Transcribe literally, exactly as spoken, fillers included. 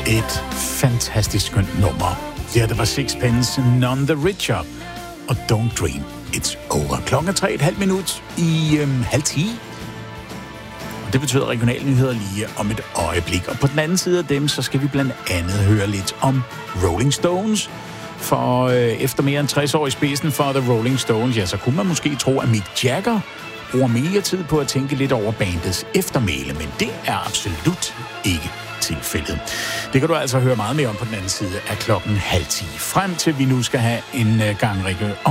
Et fantastisk skønt nummer. Ja, det var Sixpence, None the Richer og Don't Dream It's Over. Klokken er tre et halvt minut i øhm, halv ti. Og det betyder regionalnyheder lige om et øjeblik. Og på den anden side af dem, så skal vi blandt andet høre lidt om Rolling Stones. For øh, efter mere end tres år i spidsen for The Rolling Stones, ja, så kunne man måske tro, at Mick Jagger bruger mere tid på at tænke lidt over bandets eftermæle, men det er absolut ikke tilfældet. Det kan du altså høre meget mere om på den anden side af klokken halv ti. Frem til vi nu skal have en gang region